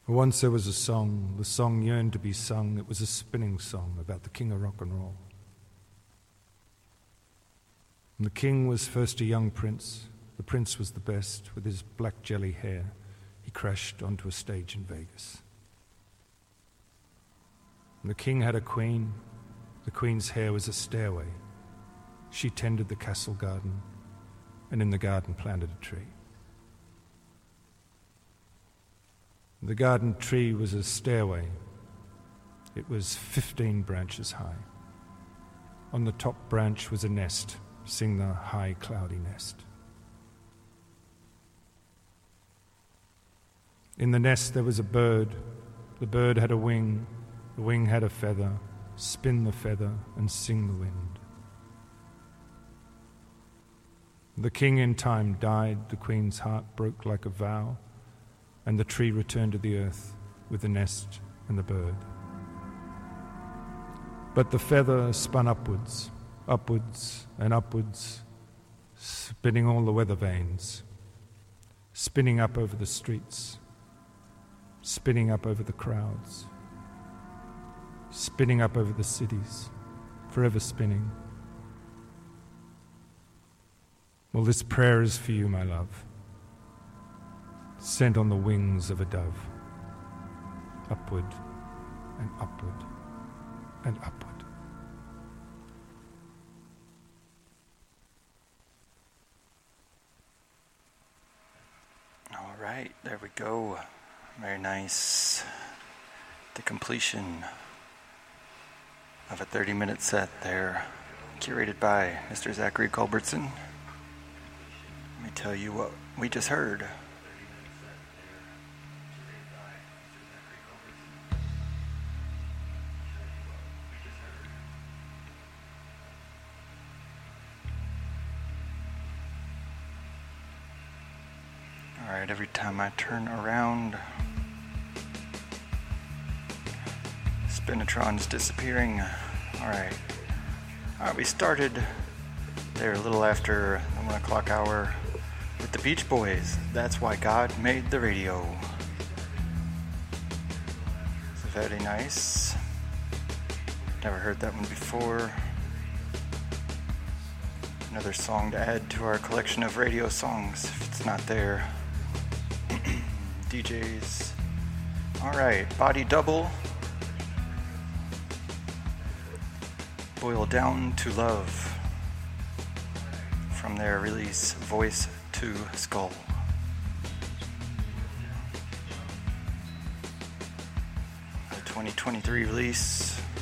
Once there was a song, the song yearned to be sung. It was a spinning song about the king of rock and roll. And the king was first a young prince. The prince was the best. With his black jelly hair, he crashed onto a stage in Vegas. And the king had a queen. The queen's hair was a stairway. She tended the castle garden, and in the garden planted a tree. The garden tree was a stairway. It was 15 branches high. On the top branch was a nest. Sing the high, cloudy nest. In the nest there was a bird. The bird had a wing. The wing had a feather. Spin the feather and sing the wind. The king in time died. The queen's heart broke like a vow, and the tree returned to the earth with the nest and the bird. But the feather spun upwards, upwards and upwards, spinning all the weather vanes, spinning up over the streets, spinning up over the crowds, spinning up over the cities, forever spinning. Well, this prayer is for you, my love, sent on the wings of a dove, upward and upward and upward. All right, there we go. Very nice. The completion of a 30-minute set there, curated by Mr. Zachary Culbertson. Let me tell you what we just heard. All right, every time I turn around, Spinatron's disappearing. All right, we started there a little after the 1 o'clock hour with the Beach Boys. That's why God made the radio. It's very nice. Never heard that one before. Another song to add to our collection of radio songs if it's not there. DJs. Alright, Body Double. Boil Down to Love. From their release, Voice to Skull. A 2023 release.